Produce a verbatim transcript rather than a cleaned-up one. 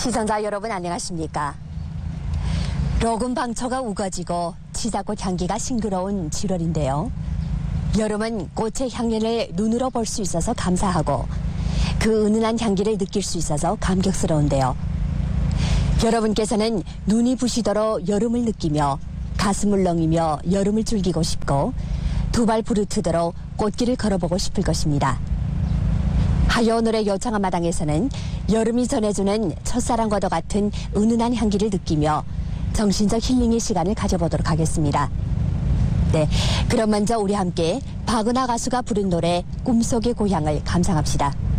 시청자 여러분 안녕하십니까? 로금 방초가 우거지고 치사꽃 향기가 싱그러운 칠월인데요. 여름은 꽃의 향연을 눈으로 볼 수 있어서 감사하고 그 은은한 향기를 느낄 수 있어서 감격스러운데요. 여러분께서는 눈이 부시도록 여름을 느끼며 가슴을 렁이며 여름을 즐기고 싶고 두 발 부르트도록 꽃길을 걸어보고 싶을 것입니다. 하여오늘의 요창한 마당에서는 여름이 전해주는 첫사랑과도 같은 은은한 향기를 느끼며 정신적 힐링의 시간을 가져보도록 하겠습니다. 네, 그럼 먼저 우리 함께 박은하 가수가 부른 노래 꿈속의 고향을 감상합시다.